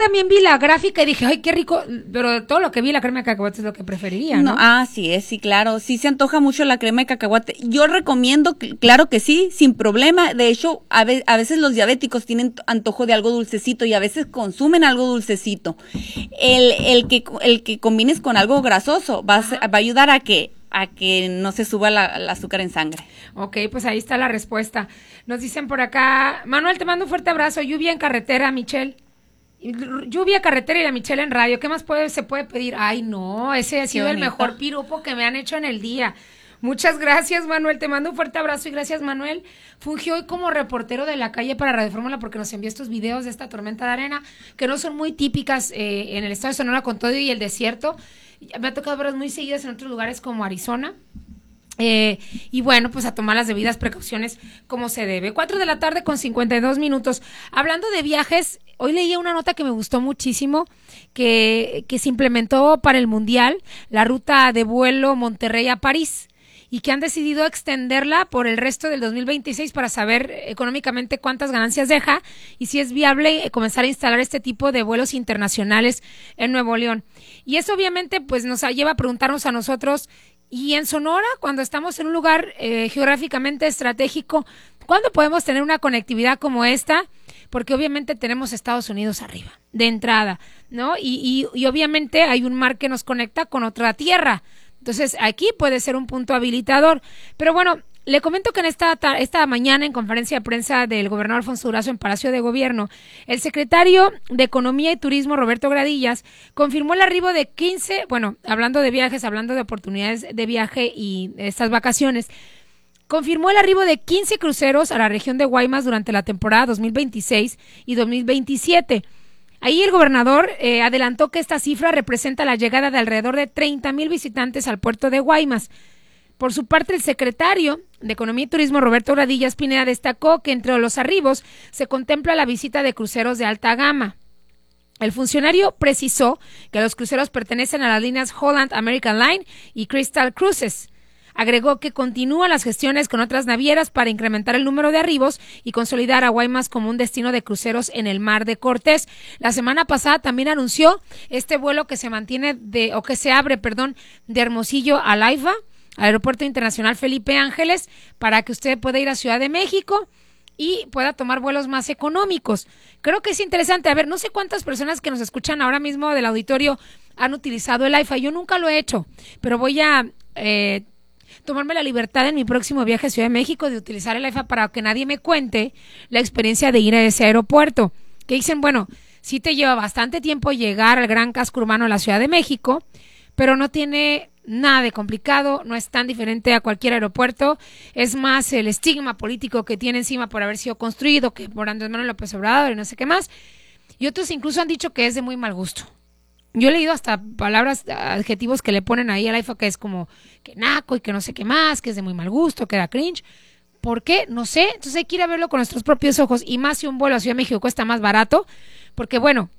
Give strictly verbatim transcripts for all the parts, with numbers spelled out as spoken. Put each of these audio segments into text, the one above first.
también vi la gráfica y dije, ay, qué rico, pero de todo lo que vi, la crema de cacahuate es lo que preferiría, ¿no? No, ah, sí es, sí, claro, sí se antoja mucho la crema de cacahuate. Yo recomiendo, claro que sí, sin problema. De hecho, a, ve, a veces los diabéticos tienen antojo de algo dulcecito y a veces consumen algo dulcecito. El, el que, el que combines con algo grasoso va a, va a ayudar a que a que no se suba la, el azúcar en sangre. Ok, pues ahí está la respuesta. Nos dicen por acá, Manuel, te mando un fuerte abrazo, lluvia en carretera, Michelle. Lluvia, carretera y la Michelle en radio. ¿Qué más puede, se puede pedir? Ay, no, ese ha sido el mejor piropo que me han hecho en el día. Muchas gracias, Manuel. Te mando un fuerte abrazo y gracias, Manuel. Fungió hoy como reportero de la calle para Radio Fórmula porque nos envió estos videos de esta tormenta de arena que no son muy típicas eh, en el estado de Sonora con todo y el desierto. Me ha tocado verlas muy seguidas en otros lugares como Arizona. Eh, y bueno, pues a tomar las debidas precauciones como se debe. Cuatro de la tarde con cincuenta y dos minutos. Hablando de viajes, hoy leí una nota que me gustó muchísimo, que, que se implementó para el Mundial, la ruta de vuelo Monterrey a París, y que han decidido extenderla por el resto del dos mil veintiséis para saber económicamente cuántas ganancias deja y si es viable comenzar a instalar este tipo de vuelos internacionales en Nuevo León. Y eso obviamente pues nos lleva a preguntarnos a nosotros, y en Sonora, cuando estamos en un lugar eh, geográficamente estratégico, ¿cuándo podemos tener una conectividad como esta? Porque obviamente tenemos Estados Unidos arriba, de entrada, ¿no? Y, y, y obviamente hay un mar que nos conecta con otra tierra. Entonces, aquí puede ser un punto habilitador. Pero bueno, le comento que en esta, esta mañana, en conferencia de prensa del gobernador Alfonso Durazo en Palacio de Gobierno, el secretario de Economía y Turismo, Roberto Gradillas, confirmó el arribo de quince, bueno, hablando de viajes, hablando de oportunidades de viaje y estas vacaciones, confirmó el arribo de quince cruceros a la región de Guaymas durante la temporada dos mil veintiséis y dos mil veintisiete. Ahí el gobernador eh, adelantó que esta cifra representa la llegada de alrededor de treinta mil visitantes al puerto de Guaymas. Por su parte, el secretario de Economía y Turismo, Roberto Gradillas Pineda, destacó que entre los arribos se contempla la visita de cruceros de alta gama. El funcionario precisó que los cruceros pertenecen a las líneas Holland American Line y Crystal Cruises. Agregó que continúan las gestiones con otras navieras para incrementar el número de arribos y consolidar a Guaymas como un destino de cruceros en el Mar de Cortés. La semana pasada también anunció este vuelo que se mantiene de, o que se abre, perdón, de Hermosillo a Laifa, Aeropuerto Internacional Felipe Ángeles, para que usted pueda ir a Ciudad de México y pueda tomar vuelos más económicos. Creo que es interesante. A ver, no sé cuántas personas que nos escuchan ahora mismo del auditorio han utilizado el AIFA. Yo nunca lo he hecho, pero voy a eh, tomarme la libertad en mi próximo viaje a Ciudad de México de utilizar el AIFA para que nadie me cuente la experiencia de ir a ese aeropuerto. Que dicen, bueno, sí te lleva bastante tiempo llegar al gran casco urbano de la Ciudad de México, pero no tiene nada de complicado, no es tan diferente a cualquier aeropuerto, es más el estigma político que tiene encima por haber sido construido, que por Andrés Manuel López Obrador y no sé qué más, y otros incluso han dicho que es de muy mal gusto. Yo he leído hasta palabras, adjetivos que le ponen ahí al AIFA, que es como que naco y que no sé qué más, que es de muy mal gusto, que da cringe. ¿Por qué? No sé, entonces hay que ir a verlo con nuestros propios ojos, y más si un vuelo a Ciudad de México cuesta más barato, porque bueno,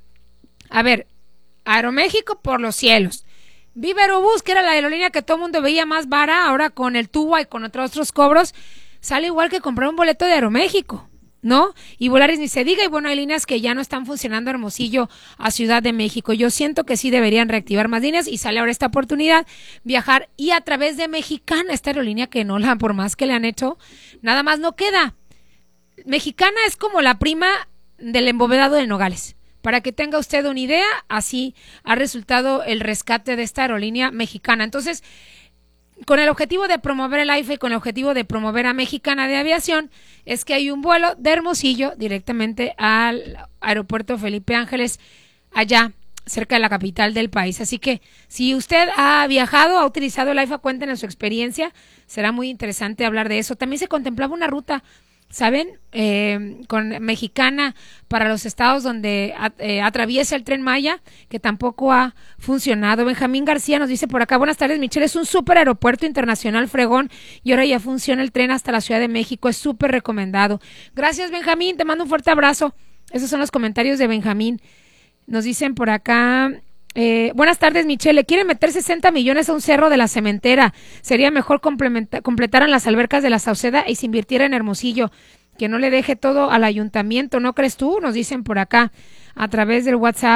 a ver, Aeroméxico por los cielos, Viva Aerobús, que era la aerolínea que todo el mundo veía más vara, ahora con el TUA y con otros, otros cobros, sale igual que comprar un boleto de Aeroméxico, ¿no? Y Volaris ni se diga, y bueno, hay líneas que ya no están funcionando Hermosillo a Ciudad de México. Yo siento que sí deberían reactivar más líneas, y sale ahora esta oportunidad, viajar y a través de Mexicana, esta aerolínea que no la, por más que le han hecho, nada más no queda. Mexicana es como la prima del embovedado de Nogales. Para que tenga usted una idea, así ha resultado el rescate de esta aerolínea mexicana. Entonces, con el objetivo de promover el AIFA y con el objetivo de promover a Mexicana de Aviación, es que hay un vuelo de Hermosillo directamente al aeropuerto Felipe Ángeles, allá cerca de la capital del país. Así que si usted ha viajado, ha utilizado el AIFA, cuéntenos su experiencia. Será muy interesante hablar de eso. También se contemplaba una ruta, ¿saben? Eh, con Mexicana para los estados donde eh, atraviesa el Tren Maya, que tampoco ha funcionado. Benjamín García nos dice por acá, buenas tardes, Michelle, es un súper aeropuerto internacional fregón y ahora ya funciona el tren hasta la Ciudad de México, es súper recomendado. Gracias, Benjamín, te mando un fuerte abrazo. Esos son los comentarios de Benjamín. Nos dicen por acá, Eh, buenas tardes, Michelle. Quieren meter sesenta millones a un cerro de la Cementera. Sería mejor completaran las albercas de la Sauceda y se invirtiera en Hermosillo. Que no le deje todo al ayuntamiento, ¿no crees tú? Nos dicen por acá a través del WhatsApp.